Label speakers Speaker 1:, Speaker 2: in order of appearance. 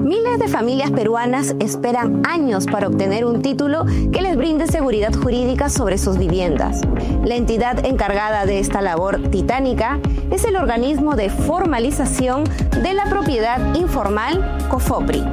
Speaker 1: Miles de familias peruanas esperan años para obtener un título que les brinde seguridad jurídica sobre sus viviendas. La entidad encargada de esta labor titánica es el organismo de formalización de la propiedad informal, COFOPRI.